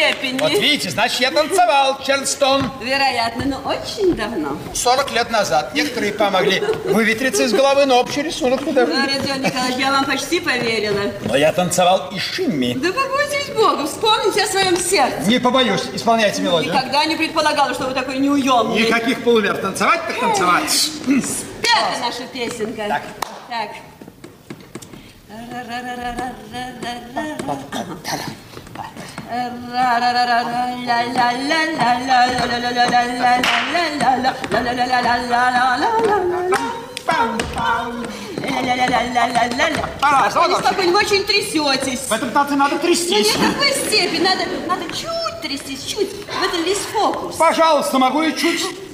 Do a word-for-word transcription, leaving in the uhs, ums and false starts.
степени. Вот видите, значит, я танцевал Чарльстон. Вероятно, но очень давно. сорок лет назад. Некоторые помогли выветриться из головы, но общий рисунок не дали. Родион Николаевич, я вам почти поверила. Но я танцевал и Шимми. Да побойтесь Бога, вспомните о своем сердце. Не побоюсь, исполняйте мелодию. Никогда не предполагала, что вы такой неуемный. Никаких полумер. Танцевать, так танцевать. Спета наша песенка. Так. Так. Вы спокойно, вы очень трясетесь. В этом танце надо Но трястись. не в такой степени, надо, надо чуть трястись, чуть. В этом весь фокус. Пожалуйста, могу и чуть.